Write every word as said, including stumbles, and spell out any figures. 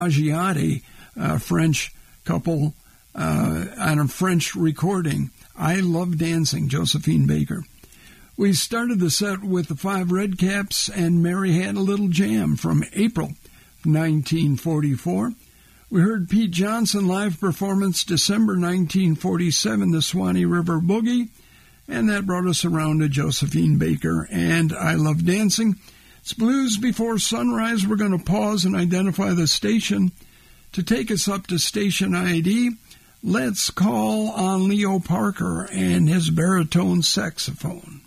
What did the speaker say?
Aggiati, a French couple, uh, on a French recording. I Love Dancing, Josephine Baker. We started the set with the Five Redcaps and Mary Had a Little Jam from April nineteen forty-four. We heard Pete Johnson live performance December nineteen forty-seven, the Swanee River Boogie, and that brought us around to Josephine Baker and I Love Dancing. It's Blues Before Sunrise. We're going to pause and identify the station. To take us up to station I D, let's call on Leo Parker and his baritone saxophone.